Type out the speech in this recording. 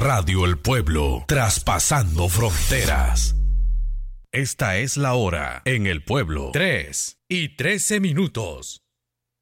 Radio El Pueblo, traspasando fronteras. Esta es la hora en El Pueblo, 3:13.